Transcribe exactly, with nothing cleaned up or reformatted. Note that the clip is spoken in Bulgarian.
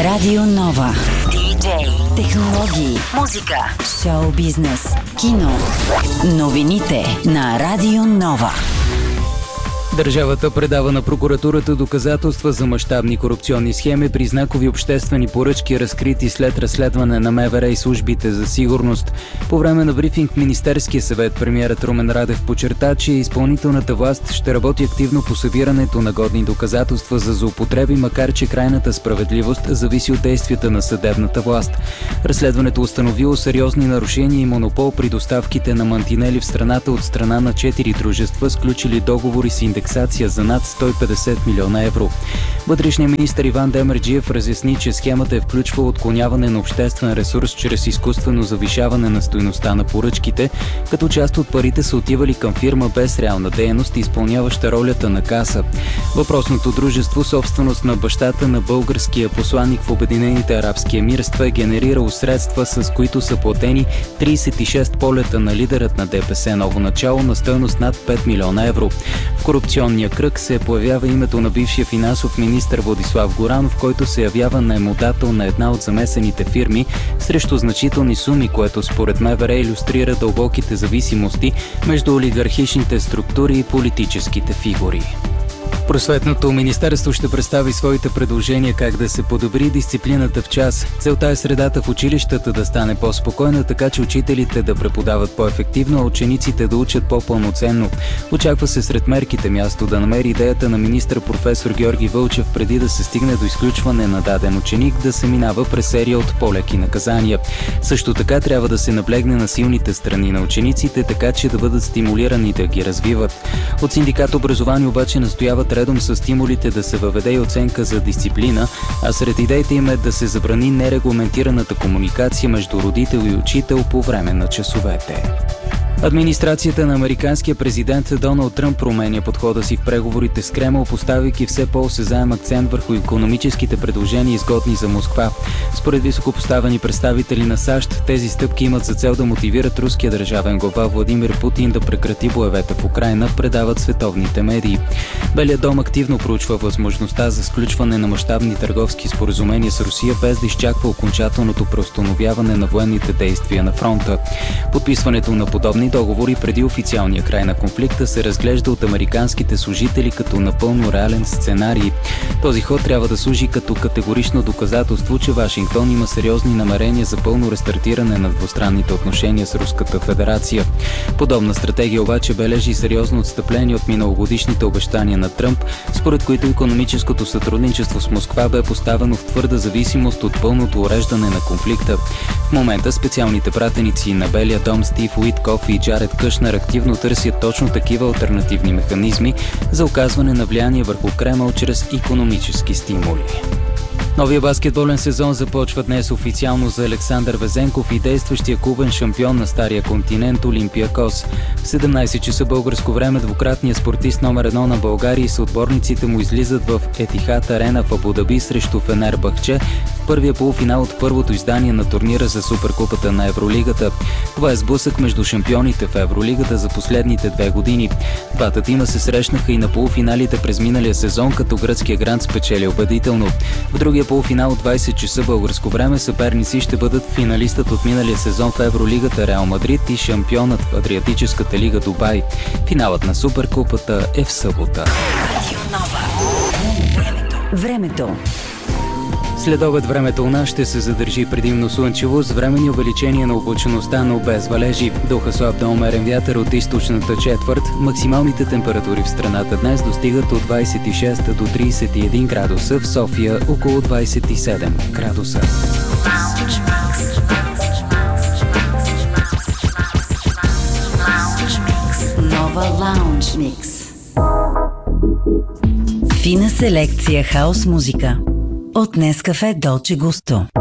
Радио Нова. Диджей, технологии, музика, шоу бизнес, кино. Новините на Радио Нова. Държавата предава на прокуратурата доказателства за мащабни корупционни схеми при знакови обществени поръчки, разкрити след разследване на МВР и службите за сигурност. По време на брифинг в Министерския съвет премиерът Румен Радев подчерта, че изпълнителната власт ще работи активно по събирането на годни доказателства за злоупотреби, макар че крайната справедливост зависи от действията на съдебната власт. Разследването установило сериозни нарушения и монопол при доставките на мантинели в страната от страна на четири дружества, сключили договори с индексация за над сто и петдесет милиона евро. Вътрешният министър Иван Демерджиев разясни, че схемата е включвала отклоняване на обществен ресурс чрез изкуствено завишаване на стойността на поръчките, като част от парите са отивали към фирма без реална дейност, изпълняваща ролята на каса. Въпросното дружество, собственост на бащата на българския посланик в Обединените арабски емирства, е генерирало средства, с които са платени тридесет и шест полета на лидерът на ДПС Ново начало на стойност над пет милиона евро. В корупционния кръг се появява името на бившия финансов министър Владислав Горанов, който се явява наемодател на една от замесените фирми срещу значителни суми, което според МВР илюстрира дълбоките зависимости между олигархичните структури и политическите фигури. Просветното министерство ще представи своите предложения как да се подобри дисциплината в час. Целта е средата в училищата да стане по-спокойна, така че учителите да преподават по-ефективно, а учениците да учат по-пълноценно. Очаква се сред мерките място да намери идеята на министър професор Георги Вълчев, преди да се стигне до изключване на даден ученик, да се минава през серия от по-леки наказания. Също така трябва да се наблегне на силните страни на учениците, така че да бъдат стимулирани да ги развиват. От синдикат образование обаче настояват редом с стимулите да се въведе и оценка за дисциплина, а сред идеите им е да се забрани нерегламентираната комуникация между родител и учител по време на часовете. Администрацията на американския президент Доналд Тръмп променя подхода си в преговорите с Кремъл, поставяйки все по-осезаем акцент върху икономическите предложения, изгодни за Москва. Според високопоставени представители на САЩ, тези стъпки имат за цел да мотивират руския държавен глава Владимир Путин да прекрати боевете в Украйна, предават световните медии. Белият дом активно проучва възможността за сключване на мащабни търговски споразумения с Русия, без да изчаква окончателното преустановяване на военните действия на фронта. Подписването на подобни договори преди официалния край на конфликта се разглежда от американските служители като напълно реален сценарий. Този ход трябва да служи като категорично доказателство, че Вашингтон има сериозни намерения за пълно рестартиране на двустранните отношения с Руската федерация. Подобна стратегия обаче бележи сериозно отстъпление от миналогодишните обещания на Тръмп, според които икономическото сътрудничество с Москва бе поставено в твърда зависимост от пълното уреждане на конфликта. В момента специалните пратеници на Белия дом Стив Уиткоф и Джаред Кушнер активно търсят точно такива алтернативни механизми за оказване на влияние върху Кремъл чрез икономически стимули. Новия баскетболен сезон започва днес официално за Александър Везенков и действащия клубен шампион на Стария континент Олимпиакос. В седемнайсет часа българско време двукратният спортист номер едно на България и съотборниците му излизат в Етихад Арена в Абу Даби срещу Фенербахче в първия полуфинал от първото издание на турнира за Суперкупата на Евролигата. Това е сблъсък между шампионите в Евролигата за последните две години. Двата тима се срещнаха и на полуфиналите през миналия сезон, като гръцкия грант спечели убедително. В другия полуфинал от двайсет часа българско време съперници ще бъдат финалистът от миналия сезон в Евролигата Реал Мадрид и шампионът в Адриатическата лига Дубай. Финалът на Суперкупата е в събота. Времето. След обед времето у нас ще се задържи предимно слънчево с временни увеличения на облачеността, но без валежи. Духа слаб до умерен вятър от източната четвърт. Максималните температури в страната днес достигат от двайсет и шест до трийсет и един градуса, в София около двайсет и седем градуса. Нова Лаунж Микс. Фина селекция хаус музика от Нескафе Долче Густо.